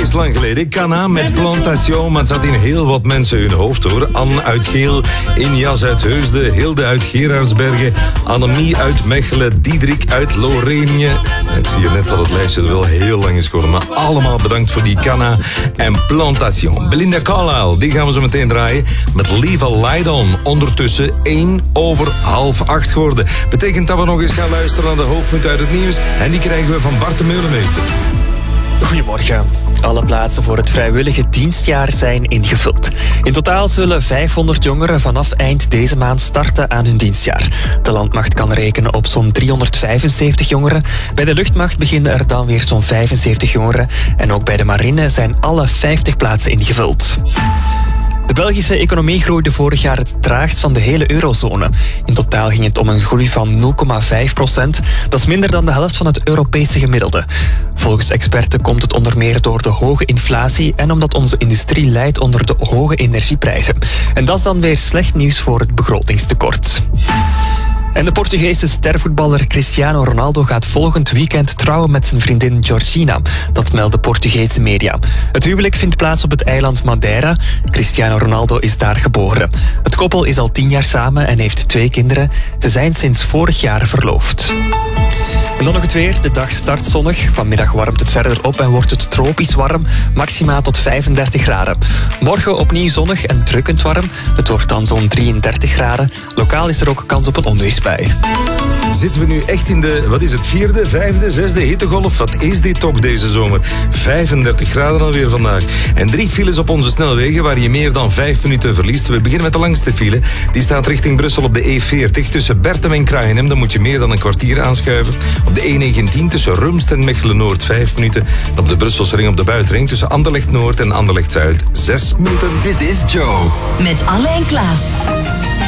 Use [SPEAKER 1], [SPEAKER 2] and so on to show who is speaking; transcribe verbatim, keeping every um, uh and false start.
[SPEAKER 1] best lang geleden. Cana met Plantation, maar het zat in heel wat mensen hun hoofd hoor. Anne uit Geel, Injas uit Heusden, Hilde uit Gerardsbergen, Annemie uit Mechelen, Diederik uit Lorenië. Ik zie je net dat het lijstje er wel heel lang is geworden, maar allemaal bedankt voor die Cana en Plantation. Belinda Carlisle, die gaan we zo meteen draaien met Leave a Light On. Ondertussen één over half acht geworden. Betekent dat we nog eens gaan luisteren naar de hoofdpunten uit het nieuws. En die krijgen we van Bart de Meulemeester.
[SPEAKER 2] Goedemorgen. Alle plaatsen voor het vrijwillige dienstjaar zijn ingevuld. In totaal zullen vijfhonderd jongeren vanaf eind deze maand starten aan hun dienstjaar. De landmacht kan rekenen op zo'n driehonderdvijfenzeventig jongeren. Bij de luchtmacht beginnen er dan weer zo'n vijfenzeventig jongeren. En ook bij de marine zijn alle vijftig plaatsen ingevuld. De Belgische economie groeide vorig jaar het traagst van de hele eurozone. In totaal ging het om een groei van nul komma vijf procent. Dat is minder dan de helft van het Europese gemiddelde. Volgens experten komt het onder meer door de hoge inflatie en omdat onze industrie lijdt onder de hoge energieprijzen. En dat is dan weer slecht nieuws voor het begrotingstekort. En de Portugese stervoetballer Cristiano Ronaldo gaat volgend weekend trouwen met zijn vriendin Georgina. Dat melden Portugese media. Het huwelijk vindt plaats op het eiland Madeira. Cristiano Ronaldo is daar geboren. Het koppel is al tien jaar samen en heeft twee kinderen. Ze zijn sinds vorig jaar verloofd. En dan nog het weer. De dag start zonnig. Vanmiddag warmt het verder op en wordt het tropisch warm. Maxima tot vijfendertig graden. Morgen opnieuw zonnig en drukkend warm. Het wordt dan zo'n drieëndertig graden. Lokaal is er ook kans op een onweersbui.
[SPEAKER 1] Zitten we nu echt in de, wat is het, vierde, vijfde, zesde hittegolf? Wat is dit toch deze zomer? vijfendertig graden alweer vandaag. En drie files op onze snelwegen waar je meer dan vijf minuten verliest. We beginnen met de langste file. Die staat richting Brussel op de E veertig. Tussen Bertem en Kraaienhem, dan moet je meer dan een kwartier aanschuiven. Op de E negentien tussen Rumst en Mechelen-Noord vijf minuten. En op de Brusselse ring op de buitenring tussen Anderlecht-Noord en Anderlecht-Zuid zes minuten.
[SPEAKER 3] Dit is Joe.
[SPEAKER 4] Met Alle en Klaas.